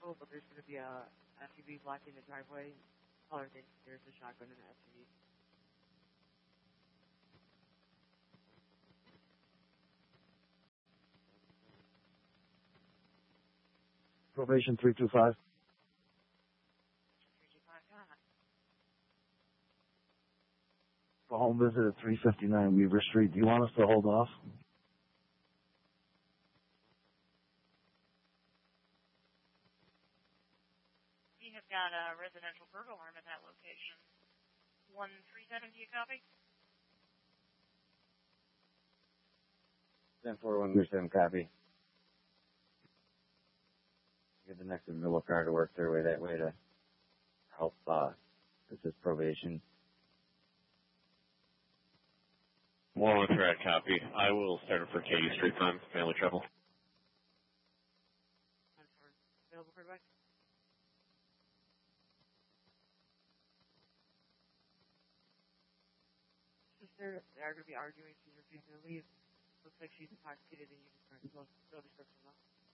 vehicle, but there's going to be a SUV blocking the driveway. Caller thinks there's a shotgun in the SUV. Probation 325. 325, yeah. For home visit at 359 Weaver Street. Do you want us to hold off? We have got a residential burglar alarm at that location. 137, do you copy? 10-4-1-7 copy. Get the next middle car to work their way that way to help assist probation. One with red copy. I will start it for Katy Street time, family trouble. Available for advice? Sister, they are going to be arguing. She's refusing to leave. Looks like she's intoxicated and you just no description, though.